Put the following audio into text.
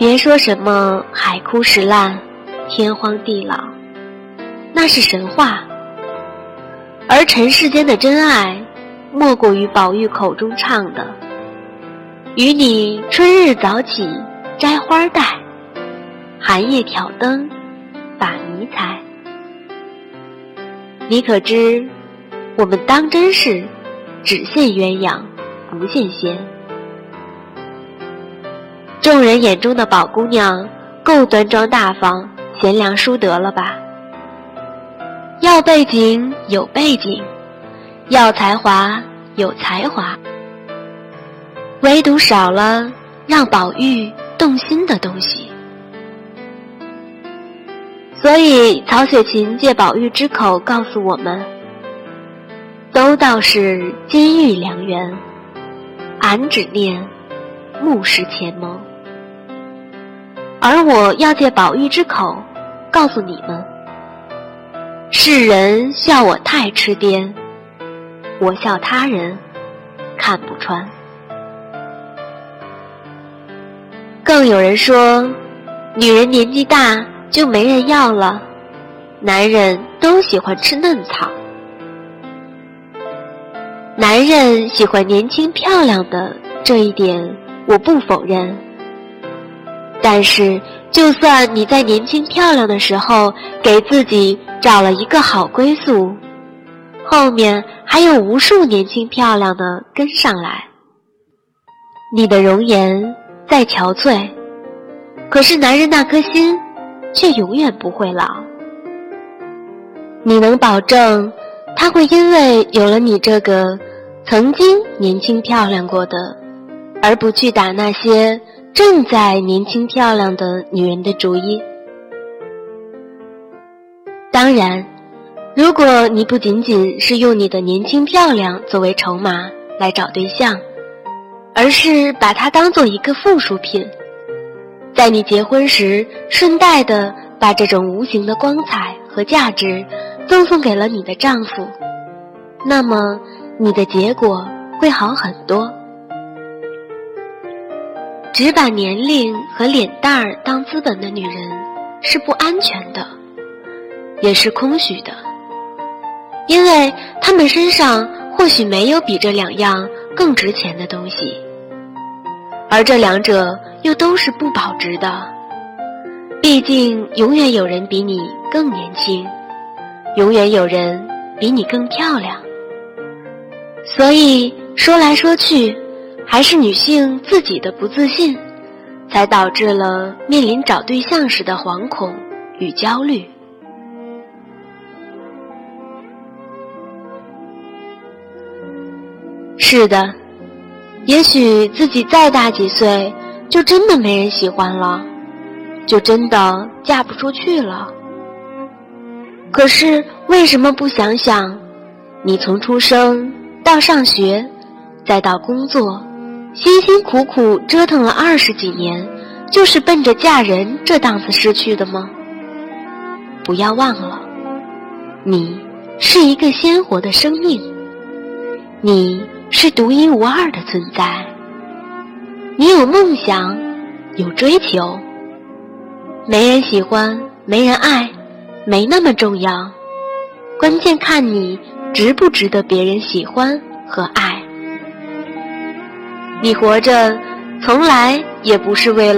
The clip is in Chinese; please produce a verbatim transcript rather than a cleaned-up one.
别说什么海枯石烂、天荒地老，那是神话。而尘世间的真爱，莫过于宝玉口中唱的：与你春日早起摘花带，寒夜挑灯把迷猜。你可知，我们当真是只羡鸳鸯不羡仙。众人眼中的宝姑娘够端庄大方、贤良淑德了吧？要背景有背景，要才华有才华，唯独少了让宝玉动心的东西。所以曹雪芹借宝玉之口告诉我们，都道是金玉良缘，俺只念目视前谋。而我要借宝玉之口告诉你们，世人笑我太痴癫，我笑他人看不穿。更有人说，女人年纪大就没人要了，男人都喜欢吃嫩草。男人喜欢年轻漂亮的这一点我不否认，但是就算你在年轻漂亮的时候给自己找了一个好归宿，后面还有无数年轻漂亮的跟上来，你的容颜再憔悴，可是男人那颗心却永远不会老。你能保证他会因为有了你这个曾经年轻漂亮过的，而不去打那些正在年轻漂亮的女人的主意？当然，如果你不仅仅是用你的年轻漂亮作为筹码来找对象，而是把它当做一个附属品，在你结婚时顺带的把这种无形的光彩和价值赠送给了你的丈夫，那么你的结果会好很多。只把年龄和脸蛋儿当资本的女人是不安全的，也是空虚的，因为她们身上或许没有比这两样更值钱的东西，而这两者又都是不保值的。毕竟永远有人比你更年轻，永远有人比你更漂亮。所以说来说去，还是女性自己的不自信，才导致了面临找对象时的惶恐与焦虑。是的，也许自己再大几岁，就真的没人喜欢了，就真的嫁不出去了。可是为什么不想想，你从出生到上学，再到工作，辛辛苦苦折腾了二十几年，就是奔着嫁人这档子失去的吗？不要忘了，你是一个鲜活的生命，你是独一无二的存在，你有梦想，有追求，没人喜欢，没人爱，没那么重要，关键看你值不值得别人喜欢和爱。你活着从来也不是为了